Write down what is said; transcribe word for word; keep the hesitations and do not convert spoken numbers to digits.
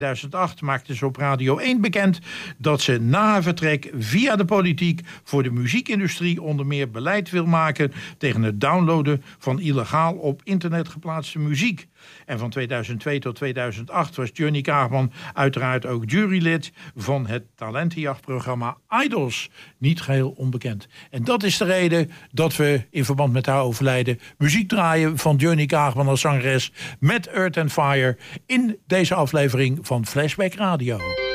tweeduizend acht maakte ze op Radio één bekend dat ze na haar vertrek via de politiek voor de muziekindustrie onder meer beleid wil maken tegen het downloaden van illegaal op internet geplaatste muziek. En van tweeduizend twee tot tweeduizend acht was Johnny Kaagman uiteraard ook jurylid van het talentenjachtprogramma Idols. Niet geheel onbekend. En dat is de reden dat we in verband met haar overlijden muziek draaien van Johnny Kaagman als zangeres met Earth and Fire in deze aflevering van Flashback Radio.